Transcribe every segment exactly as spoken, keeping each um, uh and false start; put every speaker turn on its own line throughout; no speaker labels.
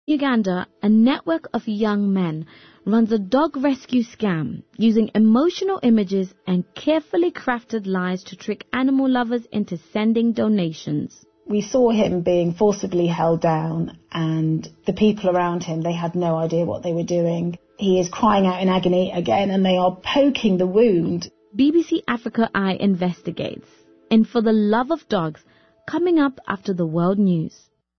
Uganda, a network of young men runs a dog rescue scam using emotional images and carefully crafted lies to trick animal lovers into sending donations.
We saw him being forcibly held down, and the people around him, they had no idea what they were doing. He is crying out in agony again, and they are poking the wound.
B B C Africa Eye investigates. And For the Love of Dogs, coming up after the world news.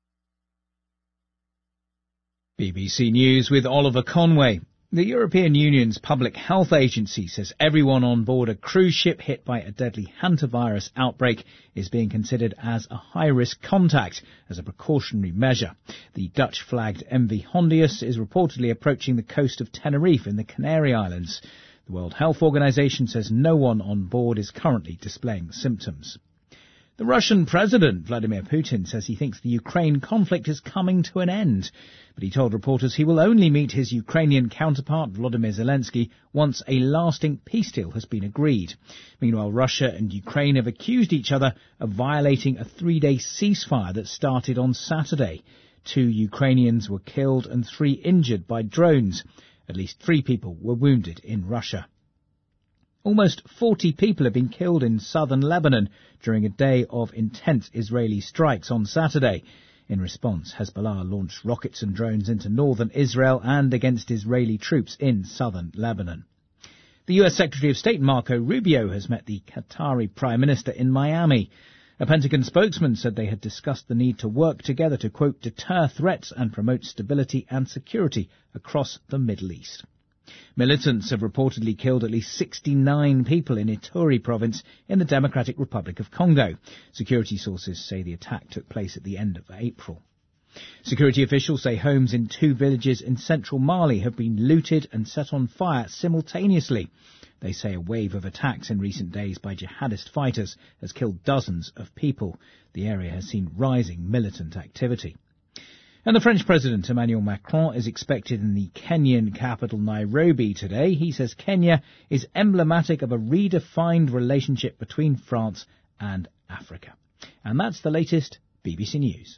B B C News with Oliver Conway. The European Union's Public Health Agency says everyone on board a cruise ship hit by a deadly hantavirus outbreak is being considered as a high-risk contact as a precautionary measure. The Dutch-flagged M V Hondius is reportedly approaching the coast of Tenerife in the Canary Islands. The World Health Organization says no one on board is currently displaying symptoms. The Russian President, Vladimir Putin, says he thinks the Ukraine conflict is coming to an end. But he told reporters he will only meet his Ukrainian counterpart, Volodymyr Zelensky, once a lasting peace deal has been agreed. Meanwhile, Russia and Ukraine have accused each other of violating a three-day ceasefire that started on Saturday. Two Ukrainians were killed and three injured by drones. At least three people were wounded in Russia. Almost forty people have been killed in southern Lebanon during a day of intense Israeli strikes on Saturday. In response, Hezbollah launched rockets and drones into northern Israel and against Israeli troops in southern Lebanon. The U S Secretary of State Marco Rubio has met the Qatari Prime Minister in Miami. A Pentagon spokesman said they had discussed the need to work together to, quote, deter threats and promote stability and security across the Middle East. Militants have reportedly killed at least sixty-nine people in Ituri province in the Democratic Republic of Congo. Security sources say the attack took place at the end of April. Security officials say homes in two villages in central Mali have been looted and set on fire simultaneously. They say a wave of attacks in recent days by jihadist fighters has killed dozens of people. The area has seen rising militant activity. And the French President Emmanuel Macron is expected in the Kenyan capital Nairobi today. He says Kenya is emblematic of a redefined relationship between France and Africa. And that's the latest B B C News.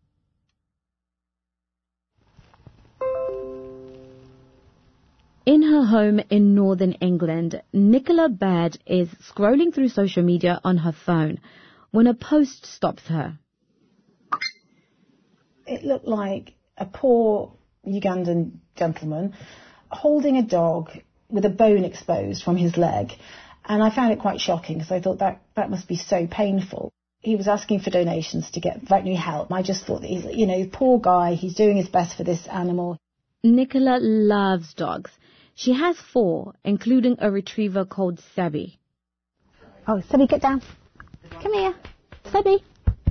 In her home in northern England, Nicola Baird is scrolling through social media on her phone when a post stops her.
It looked like a poor Ugandan gentleman holding a dog with a bone exposed from his leg. And I found it quite shocking because I thought that, that must be so painful. He was asking for donations to get veterinary help. I just thought that he's, you know, poor guy, he's doing his best for this animal.
Nicola loves dogs. She has four, including a retriever called Sebi.
Oh, Sebi, get down. Come here. Sebi.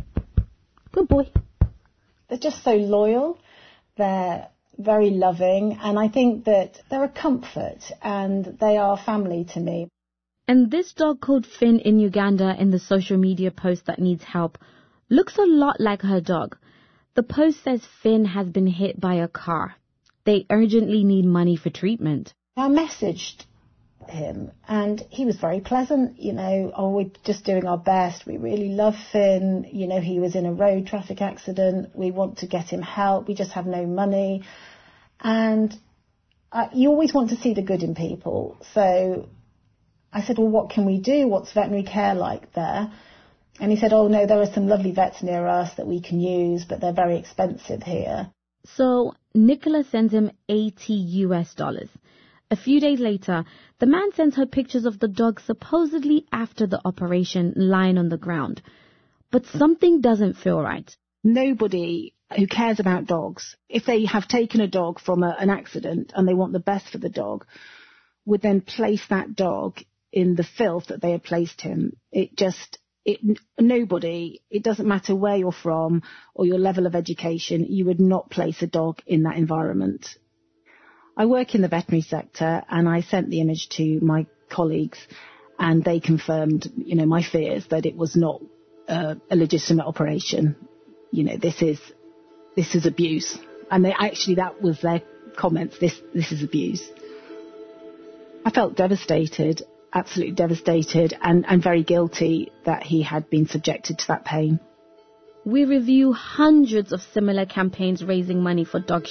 Good boy. They're just so loyal, they're very loving, and I think that they're a comfort and they are family to me.
And this dog called Finn in Uganda in the social media post that needs help looks a lot like her dog. The post says Finn has been hit by a car. They urgently need money for treatment.
I messaged him and he was very pleasant, you know, oh, we're just doing our best, we really love Finn, you know, he was in a road traffic accident, we want to get him help, we just have no money. And uh, you always want to see the good in people, so I said, well, what can we do, what's veterinary care like there? And he said, oh no, there are some lovely vets near us that we can use, but they're very expensive here.
So Nicola sends him eighty U S dollars. A few days later, the man sends her pictures of the dog supposedly after the operation lying on the ground. But something doesn't feel right.
Nobody who cares about dogs, if they have taken a dog from a, an accident and they want the best for the dog, would then place that dog in the filth that they had placed him. It just, it, nobody, it doesn't matter where you're from or your level of education, you would not place a dog in that environment. I work in the veterinary sector and I sent the image to my colleagues and they confirmed, you know, my fears that it was not uh, a legitimate operation. You know, this is, this is abuse. And they actually, that was their comments, this, this is abuse. I felt devastated, absolutely devastated and, and very guilty that he had been subjected to that pain.
We review hundreds of similar campaigns raising money for dog